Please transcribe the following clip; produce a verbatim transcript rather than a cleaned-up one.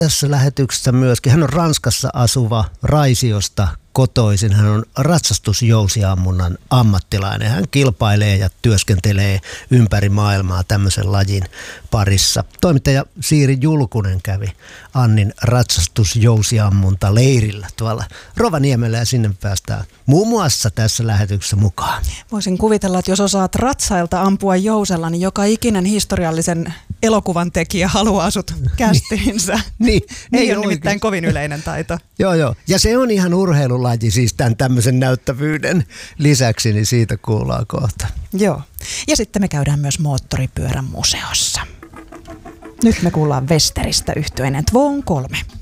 tässä lähetyksessä myöskin. Hän on Ranskassa asuva Raisiosta kotoisin. Hän on ratsastusjousiammunnan ammattilainen. Hän kilpailee ja työskentelee ympäri maailmaa tämmöisen lajin parissa. Toimittaja Siiri Julkunen kävi Annin ratsastusjousiammunta leirillä tuolla Rovaniemellä ja sinne päästään muun muassa tässä lähetyksessä mukaan. Voisin kuvitella, että jos osaat ratsailta ampua jousella, niin joka ikinen historiallisen elokuvan tekijä haluaa sut kästiinsä. niin, Ei niin ole nimittäin kovin yleinen taito. Joo, joo. Ja se on ihan urheilulaji, siis tämän tämmöisen näyttävyyden lisäksi, niin siitä kuullaan kohta. Joo. Ja sitten me käydään myös moottoripyörän museossa. Nyt me kuullaan Westeristä yhtyeineen Tvån kolme.